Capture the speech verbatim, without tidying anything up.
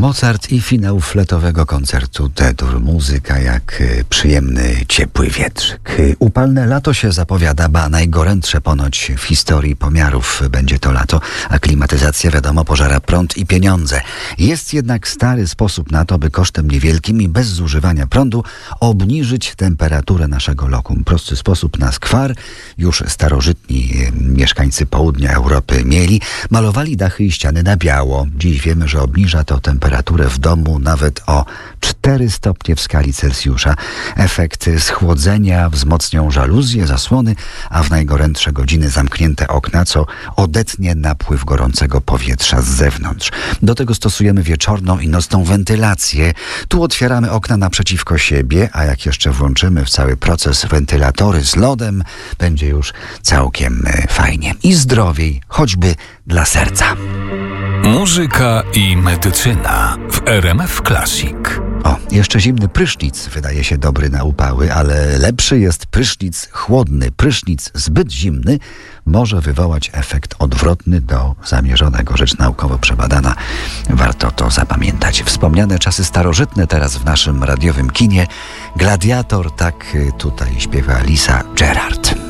Mozart i finał fletowego koncertu D-dur. Muzyka jak przyjemny, ciepły wietrzyk. Upalne lato się zapowiada, ba najgorętsze ponoć w historii pomiarów będzie to lato, a klimatyzacja wiadomo pożera prąd i pieniądze. Jest jednak stary sposób na to, by kosztem niewielkim i bez zużywania prądu obniżyć temperaturę naszego lokum. Prosty sposób na skwar już starożytni mieszkańcy południa Europy mieli. Malowali dachy i ściany na biało. Dziś wiemy, że obniża to temperaturę w domu nawet o cztery stopnie w skali Celsjusza. Efekty schłodzenia wzmocnią żaluzje, zasłony, a w najgorętsze godziny zamknięte okna, co odetnie napływ gorącego powietrza z zewnątrz. Do tego stosujemy wieczorną i nocną wentylację. Tu otwieramy okna naprzeciwko siebie, a jak jeszcze włączymy w cały proces wentylatory z lodem, będzie już całkiem fajnie i zdrowiej, choćby dla serca. Muzyka i medycyna w R M F Classic. O, jeszcze zimny prysznic wydaje się dobry na upały, ale lepszy jest prysznic chłodny. Prysznic zbyt zimny może wywołać efekt odwrotny do zamierzonego. Rzecz naukowo przebadana. Warto to zapamiętać. Wspomniane czasy starożytne teraz w naszym radiowym kinie. Gladiator, tak tutaj śpiewa Lisa Gerrard.